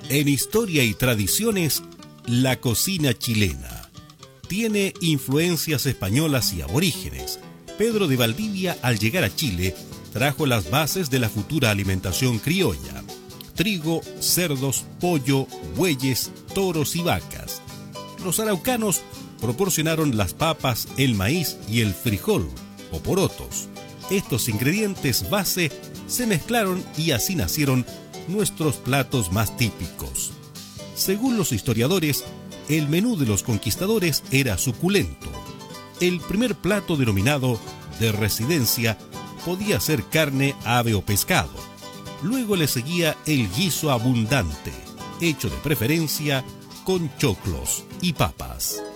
En historia y tradiciones, la cocina chilena tiene influencias españolas y aborígenes. Pedro de Valdivia, al llegar a Chile, trajo las bases de la futura alimentación criolla: trigo, cerdos, pollo, bueyes, toros y vacas. Los araucanos proporcionaron las papas, el maíz y el frijol, o porotos. Estos ingredientes base se mezclaron y así nacieron nuestros platos más típicos. Según los historiadores, el menú de los conquistadores era suculento. El primer plato, denominado de residencia, podía ser carne, ave o pescado. Luego le seguía el guiso abundante, hecho de preferencia con choclos y papas.